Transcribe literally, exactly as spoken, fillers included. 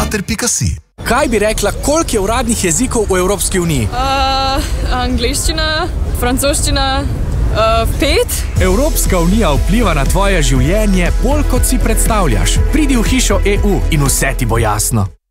mater pika si. Kaj bi rekla, koliko je uradnih jezikov v Evropski uniji? Uh, angliščina, francoščina, uh, pet. Evropska unija vpliva na tvoje življenje bolj, kot si predstavljaš. Pridi v hišo E U in vse ti bo jasno.